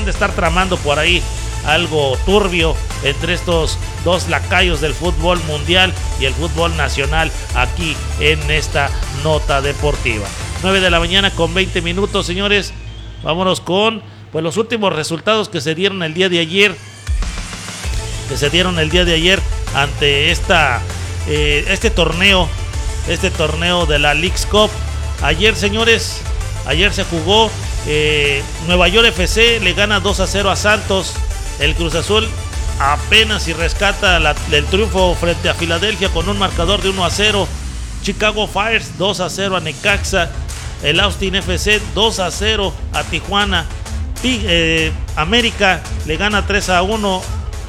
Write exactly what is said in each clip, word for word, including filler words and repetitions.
de estar tramando por ahí algo turbio entre estos dos lacayos del fútbol mundial y el fútbol nacional aquí en esta nota deportiva. nueve de la mañana con veinte minutos, señores. Vámonos con pues los últimos resultados que se dieron el día de ayer. Que se dieron el día de ayer ante esta eh, este torneo, este torneo de la Leagues Cup. Ayer, señores, ayer se jugó. Eh, Nueva York F C le gana dos a cero a Santos. El Cruz Azul apenas si rescata la, el triunfo frente a Filadelfia con un marcador de uno a cero. Chicago Fires dos a cero a Necaxa. El Austin F C dos a cero a Tijuana. T- eh, América le gana tres a uno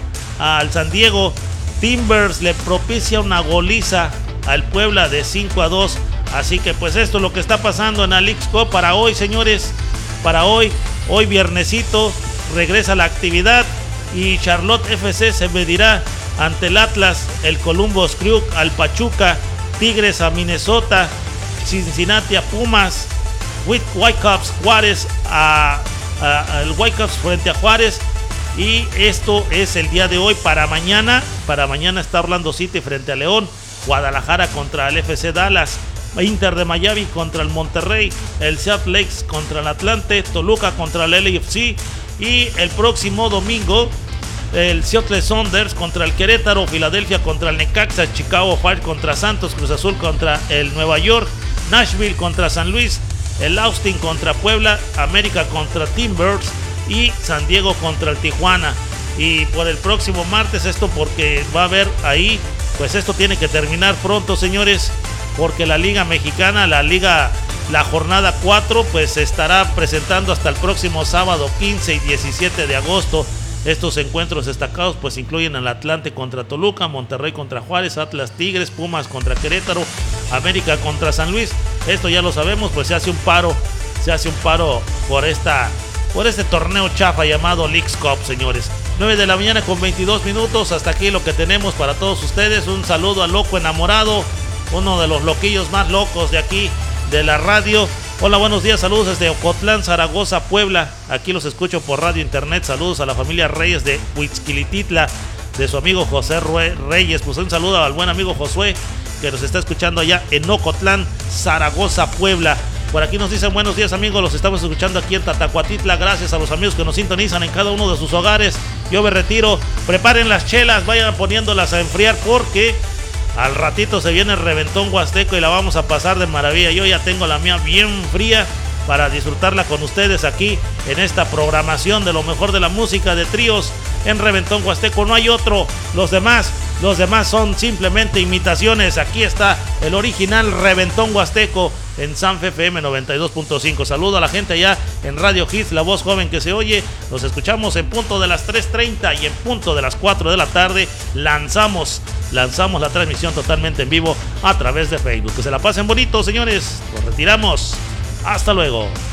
al San Diego. Timbers le propicia una goliza al Puebla de cinco a dos. Así que pues esto es lo que está pasando en la Leagues Cup para hoy, señores. Para hoy, hoy viernesito regresa la actividad y Charlotte F C se medirá ante el Atlas, el Columbus Crew al Pachuca, Tigres a Minnesota, Cincinnati a Pumas, Whitecaps Juárez a, a, al Whitecaps frente a Juárez. Y esto es el día de hoy. Para mañana, para mañana está Orlando City frente a León, Guadalajara contra el F C Dallas, Inter de Miami contra el Monterrey, el Seattle Lakers contra el Atlante, Toluca contra el L A F C y el próximo domingo el Seattle Sounders contra el Querétaro, Filadelfia contra el Necaxa, Chicago Fire contra Santos, Cruz Azul contra el Nueva York, Nashville contra San Luis, el Austin contra Puebla, América contra Timbers y San Diego contra el Tijuana. Y por el próximo martes, esto porque va a haber ahí, pues esto tiene que terminar pronto, señores, porque la Liga Mexicana, la Liga, la jornada cuatro, pues se estará presentando hasta el próximo sábado quince y diecisiete de agosto. Estos encuentros destacados pues incluyen al Atlante contra Toluca, Monterrey contra Juárez, Atlas Tigres, Pumas contra Querétaro, América contra San Luis. Esto ya lo sabemos, pues se hace un paro, se hace un paro por esta, por este torneo chafa llamado Leagues Cup, señores. nueve de la mañana con veintidós minutos, hasta aquí lo que tenemos para todos ustedes. Un saludo al loco enamorado, uno de los loquillos más locos de aquí, de la radio. Hola, buenos días, saludos desde Ocotlán, Zaragoza, Puebla. Aquí los escucho por radio internet. Saludos a la familia Reyes de Huitzquilititla, de su amigo José Reyes. Pues un saludo al buen amigo Josué, que nos está escuchando allá en Ocotlán, Zaragoza, Puebla. Por aquí nos dicen buenos días, amigos, los estamos escuchando aquí en Tatacuatitla. Gracias a los amigos que nos sintonizan en cada uno de sus hogares. Yo me retiro, preparen las chelas, vayan poniéndolas a enfriar porque al ratito se viene el Reventón Huasteco y la vamos a pasar de maravilla. Yo ya tengo la mía bien fría para disfrutarla con ustedes aquí en esta programación de lo mejor de la música de tríos en Reventón Huasteco. No hay otro, los demás, los demás son simplemente imitaciones. Aquí está el original Reventón Huasteco en Sanfe F M noventa y dos punto cinco. Saludo a la gente allá en Radio Hits, la voz joven que se oye. Nos escuchamos en punto de las tres treinta y en punto de las cuatro de la tarde lanzamos lanzamos la transmisión totalmente en vivo a través de Facebook. Que se la pasen bonito, señores. Nos retiramos. Hasta luego.